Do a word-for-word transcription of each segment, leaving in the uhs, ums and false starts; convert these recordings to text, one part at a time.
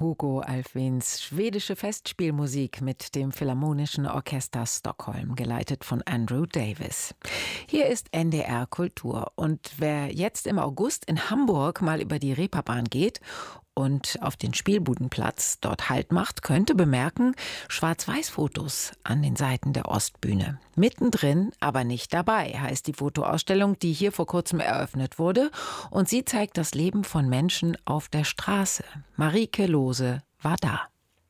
Hugo Alfvéns schwedische Festspielmusik mit dem Philharmonischen Orchester Stockholm, geleitet von Andrew Davis. Hier ist N D R Kultur. Und wer jetzt im August in Hamburg mal über die Reeperbahn geht und auf den Spielbudenplatz dort Halt macht, könnte bemerken, Schwarz-Weiß-Fotos an den Seiten der Ostbühne. Mittendrin, aber nicht dabei, heißt die Fotoausstellung, die hier vor kurzem eröffnet wurde. Und sie zeigt das Leben von Menschen auf der Straße. Marieke Lohse war da.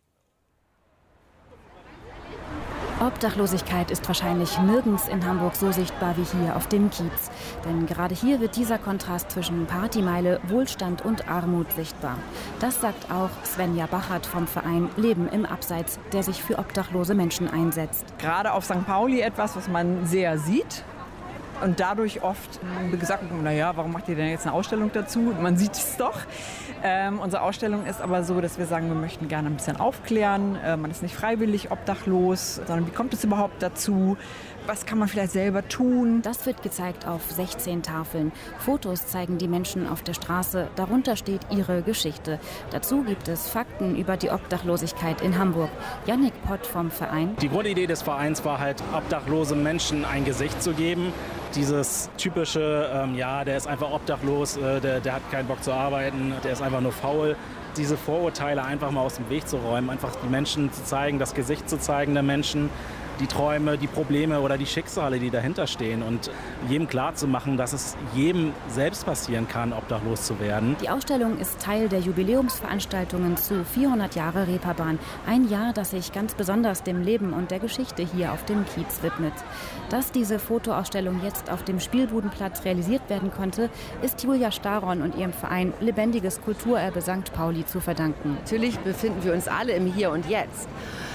Obdachlosigkeit ist wahrscheinlich nirgends in Hamburg so sichtbar wie hier auf dem Kiez. Denn gerade hier wird dieser Kontrast zwischen Partymeile, Wohlstand und Armut sichtbar. Das sagt auch Svenja Bachert vom Verein Leben im Abseits, der sich für obdachlose Menschen einsetzt. Gerade auf Sankt Pauli etwas, was man sehr sieht. Und dadurch oft gesagt, naja, warum macht ihr denn jetzt eine Ausstellung dazu? Man sieht es doch. Ähm, unsere Ausstellung ist aber so, dass wir sagen, wir möchten gerne ein bisschen aufklären. Äh, man ist nicht freiwillig obdachlos, sondern wie kommt es überhaupt dazu? Was kann man vielleicht selber tun? Das wird gezeigt auf sechzehn Tafeln. Fotos zeigen die Menschen auf der Straße. Darunter steht ihre Geschichte. Dazu gibt es Fakten über die Obdachlosigkeit in Hamburg. Jannik Pott vom Verein. Die Grundidee des Vereins war halt, obdachlosen Menschen ein Gesicht zu geben. Dieses typische, ähm, ja, der ist einfach obdachlos, äh, der, der hat keinen Bock zu arbeiten, der ist einfach nur faul. Diese Vorurteile einfach mal aus dem Weg zu räumen, einfach die Menschen zu zeigen, das Gesicht zu zeigen der Menschen, die Träume, die Probleme oder die Schicksale, die dahinter stehen und jedem klarzumachen, dass es jedem selbst passieren kann, obdachlos zu werden. Die Ausstellung ist Teil der Jubiläumsveranstaltungen zu vierhundert Jahre Reeperbahn. Ein Jahr, das sich ganz besonders dem Leben und der Geschichte hier auf dem Kiez widmet. Dass diese Fotoausstellung jetzt auf dem Spielbudenplatz realisiert werden konnte, ist Julia Staron und ihrem Verein Lebendiges Kulturerbe Sankt Pauli zu verdanken. Natürlich befinden wir uns alle im Hier und Jetzt.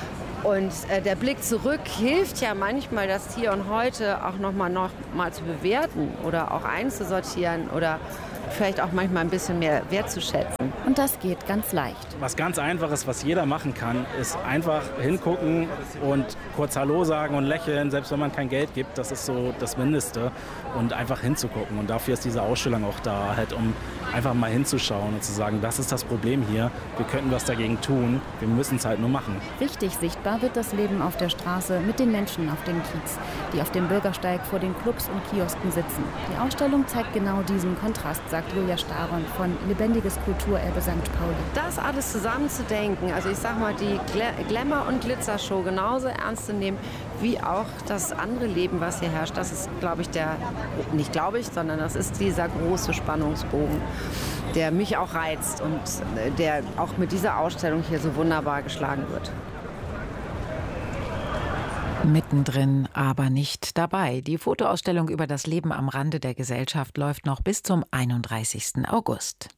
Und äh, der Blick zurück hilft ja manchmal, das Hier und Heute auch noch mal, noch mal zu bewerten oder auch einzusortieren oder vielleicht auch manchmal ein bisschen mehr wertzuschätzen. Und das geht ganz leicht. Was ganz Einfaches, was jeder machen kann, ist einfach hingucken und kurz Hallo sagen und lächeln, selbst wenn man kein Geld gibt. Das ist so das Mindeste. Und einfach hinzugucken. Und dafür ist diese Ausstellung auch da, halt, um einfach mal hinzuschauen und zu sagen, das ist das Problem hier. Wir könnten was dagegen tun. Wir müssen es halt nur machen. Richtig sichtbar wird das Leben auf der Straße mit den Menschen auf dem Kiez, die auf dem Bürgersteig vor den Clubs und Kiosken sitzen. Die Ausstellung zeigt genau diesen Kontrast, sagt Julia Staron von Lebendiges Kulturerbe Sankt Pauli. Das alles zusammenzudenken, also ich sag mal, die Gla- Glamour- und Glitzershow genauso ernst zu nehmen, wie auch das andere Leben, was hier herrscht, das ist, glaube ich, der, nicht glaube ich, sondern das ist dieser große Spannungsbogen, der mich auch reizt und der auch mit dieser Ausstellung hier so wunderbar geschlagen wird. Mittendrin, aber nicht dabei. Die Fotoausstellung über das Leben am Rande der Gesellschaft läuft noch bis zum einunddreißigsten August.